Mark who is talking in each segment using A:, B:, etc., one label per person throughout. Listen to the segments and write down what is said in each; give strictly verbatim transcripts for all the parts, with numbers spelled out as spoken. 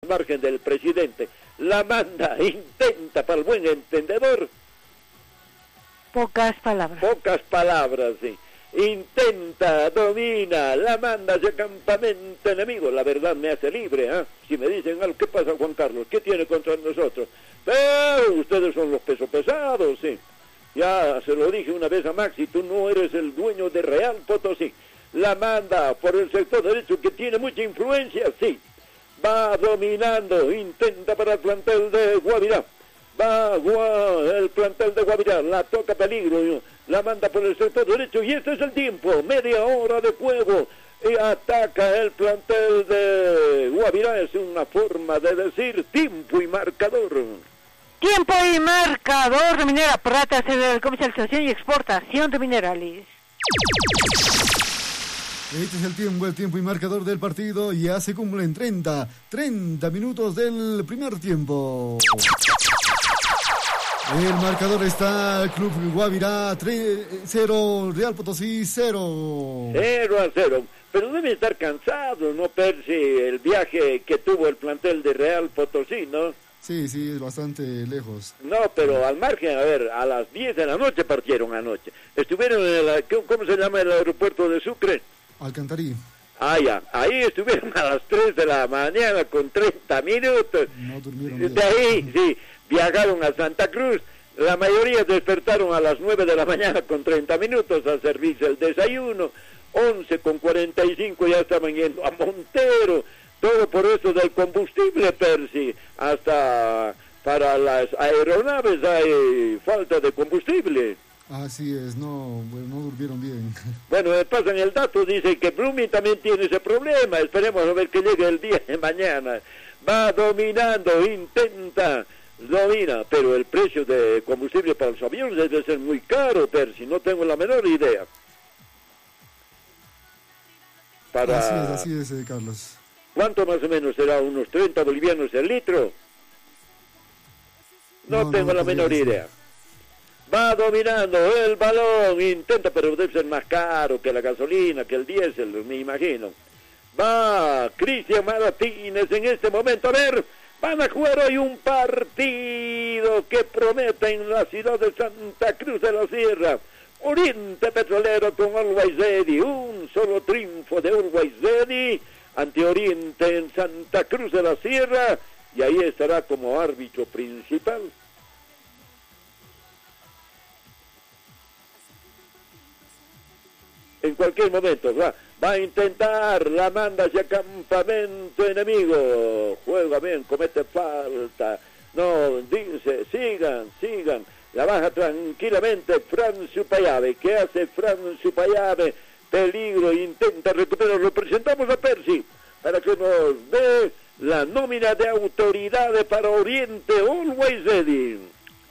A: margen del presidente. La manda, intenta para el buen entendedor.
B: Pocas palabras.
A: Pocas palabras, sí. Intenta, domina, la manda hacia campamento enemigo. La verdad me hace libre, ¿eh? Si me dicen algo, ¿qué pasa, Juan Carlos? ¿Qué tiene contra nosotros? Pero ustedes son los pesos pesados, sí. Ya se lo dije una vez a Maxi, tú no eres el dueño de Real Potosí. La manda por el sector derecho, que tiene mucha influencia, sí. Va dominando, intenta para el plantel de Guavirá. Va Gua, el plantel de Guavirá, la toca peligro, la manda por el sector derecho y este es el tiempo, media hora de juego. Y ataca el plantel de Guavirá, es una forma de decir tiempo y marcador.
B: Tiempo y marcador de Minera Prata, sede de comercialización y exportación de minerales.
C: Este es el tiempo, el tiempo y marcador del partido. Ya se cumplen treinta, treinta minutos del primer tiempo. El marcador está Club Guavirá cero, Real Potosí cero.
A: cero a cero. Pero debe estar cansado, ¿no, Percy? El viaje que tuvo el plantel de Real Potosí, ¿no?
C: Sí, sí, es bastante lejos.
A: No, pero al margen, a ver, a las diez de la noche partieron anoche. Estuvieron en el, ¿cómo se llama el aeropuerto de Sucre?
C: Alcantarí.
A: Ah, ya, ahí estuvieron a las tres de la mañana con treinta minutos.
C: No durmieron bien.
A: De ahí, sí, viajaron a Santa Cruz. La mayoría despertaron a las nueve de la mañana con treinta minutos a servirse el desayuno. once con cuarenta y cinco ya estaban yendo a Montero. Todo por eso del combustible, Percy. Hasta para las aeronaves hay falta de combustible.
C: Así es, no, bueno, no durmieron bien.
A: Bueno, me pasan el dato, dice que Blooming también tiene ese problema. Esperemos a ver que llegue el día de mañana. Va dominando, intenta, domina, pero el precio de combustible para los aviones debe ser muy caro, Percy, no tengo la menor idea. Para...
C: Así es, así es, eh, Carlos.
A: ¿Cuánto más o menos será? ¿Unos treinta bolivianos el litro? No, no tengo no, la menor idea. Va dominando el balón, intenta, pero debe ser más caro que la gasolina, que el diésel, me imagino. Va Cristian Martínez en este momento, a ver, van a jugar hoy un partido que promete en la ciudad de Santa Cruz de la Sierra. Oriente Petrolero con Always Ready, un solo triunfo de Always Ready ante Oriente en Santa Cruz de la Sierra, y ahí estará como árbitro principal. En cualquier momento va, va a intentar, la manda hacia campamento enemigo, juega bien, comete falta, no, dice, sigan, sigan, la baja tranquilamente Francio Payave. ¿Qué hace Francio Payave? Peligro, intenta recuperarlo. Lo presentamos a Percy para que nos dé la nómina de autoridades para Oriente. Always Ready.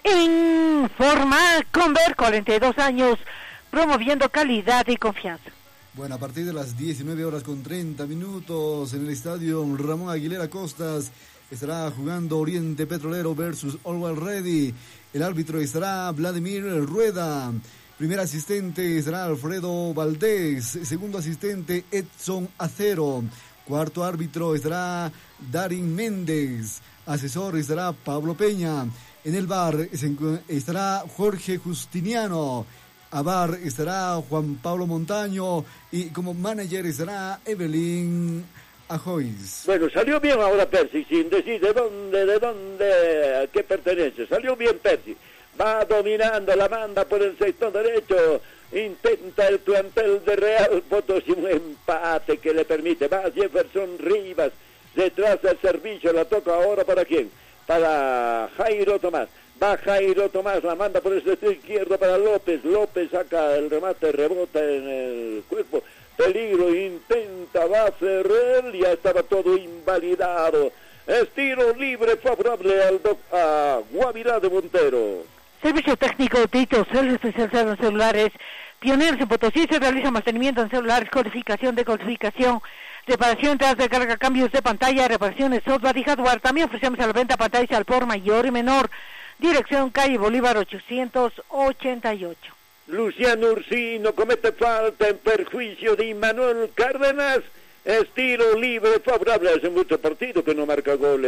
B: Informa Conver, cuarenta y dos años, promoviendo calidad y confianza.
C: Bueno, a partir de las diecinueve horas con treinta minutos en el estadio Ramón Aguilera Costas estará jugando Oriente Petrolero versus Always Ready. El árbitro estará Vladimir Rueda. Primer asistente será Alfredo Valdés. Segundo asistente Edson Acero. Cuarto árbitro estará Darín Méndez. Asesor estará Pablo Peña. En el bar estará Jorge Justiniano. A bar estará Juan Pablo Montaño. Y como manager estará Evelyn Ajois.
A: Bueno, salió bien ahora Percy, sin decir de dónde, de dónde, a qué pertenece. Salió bien Percy. Va dominando la banda por el sector derecho. Intenta el plantel de Real Potosí, un empate que le permite. Va Jefferson Rivas. Detrás del servicio, la toca ahora para quién. Para Jairo Tomás. Va Jairo Tomás, la manda por el sector izquierdo para López. López saca el remate, rebota en el cuerpo. Peligro, intenta, va Ferrer, ya estaba todo invalidado. Estilo libre favorable al doc, a Guavirá de Montero.
B: Servicio técnico Tito, servicio especializado en celulares. Pioneros en Potosí, se realiza mantenimiento en celulares, codificación, decodificación, reparación, tras de carga, cambios de pantalla, reparaciones, software y hardware. También ofrecemos a la venta pantallas al por mayor y menor. Dirección calle Bolívar ochocientos ochenta y ocho.
A: Luciano Ursino comete falta en perjuicio de Immanuel Cárdenas. Estilo libre favorable. Hace mucho partido que no marca goles.